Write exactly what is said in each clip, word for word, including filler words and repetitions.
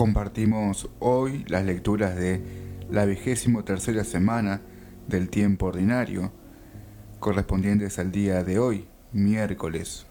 Compartimos hoy las lecturas de la vigésimo tercera semana del tiempo ordinario, correspondientes al día de hoy, miércoles.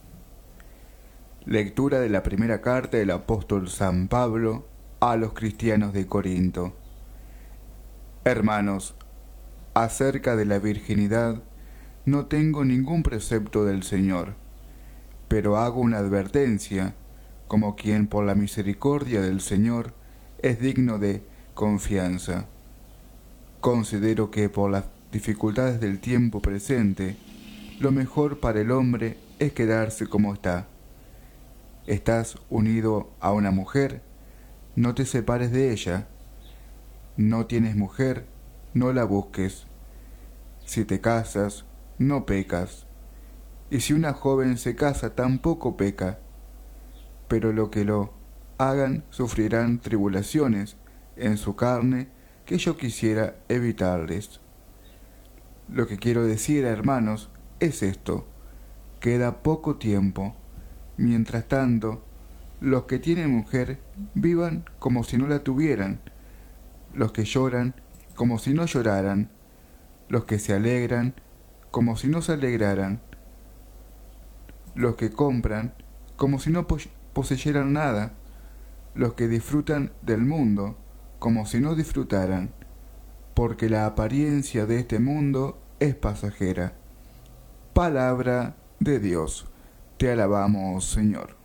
Lectura de la primera carta del apóstol San Pablo a los cristianos de Corinto. Hermanos, acerca de la virginidad no tengo ningún precepto del Señor, pero hago una advertencia, como quien por la misericordia del Señor es digno de confianza. Considero que por las dificultades del tiempo presente, lo mejor para el hombre es quedarse como está. Estás unido a una mujer, no te separes de ella. No tienes mujer, no la busques. Si te casas, no pecas. Y si una joven se casa, tampoco peca. Pero lo que lo hagan sufrirán tribulaciones en su carne que yo quisiera evitarles. Lo que quiero decir, hermanos, es esto: queda poco tiempo. Mientras tanto, los que tienen mujer vivan como si no la tuvieran, los que lloran como si no lloraran, los que se alegran como si no se alegraran, los que compran como si no poseyeran nada, los que disfrutan del mundo como si no disfrutaran, porque la apariencia de este mundo es pasajera. Palabra de Dios. Te alabamos, Señor.